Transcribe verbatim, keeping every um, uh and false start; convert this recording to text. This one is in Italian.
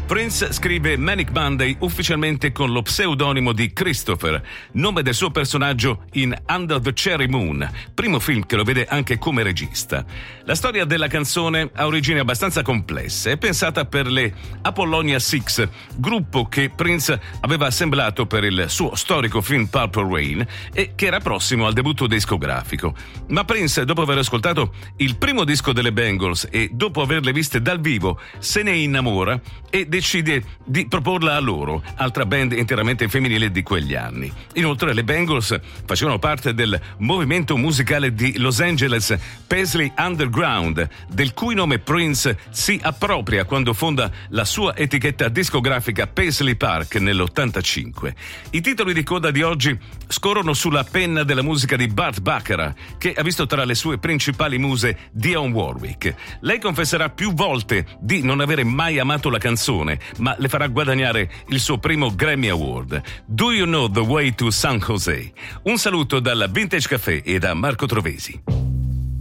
Prince scrive Manic Monday ufficialmente con lo pseudonimo di Christopher, nome del suo personaggio in Under the Cherry Moon, primo film che lo vede anche come regista. La storia della canzone ha origini abbastanza complesse, è pensata per le Apollonia Six, gruppo che Prince aveva assemblato per il suo storico film Purple Rain e che era prossimo al debutto discografico. Ma Prince, dopo aver ascoltato il primo disco delle Bangles e dopo averle viste dal vivo, se ne innamora e decide di proporla a loro, altra band interamente femminile di quegli anni. Inoltre le Bangles facevano parte del movimento musicale di Los Angeles Paisley Underground, del cui nome Prince si appropria quando fonda la sua etichetta discografica Paisley Park nell'ottantacinque. I titoli di coda di oggi scorrono sulla penna della musica di Burt Bacharach, che ha visto tra le sue principali muse Dionne Warwick. Lei confesserà più volte di non avere mai amato la canzone, ma le farà guadagnare il suo primo Grammy Award. Do You Know the Way to San Jose? Un saluto dalla Vintage Café e da Marco Trovesi.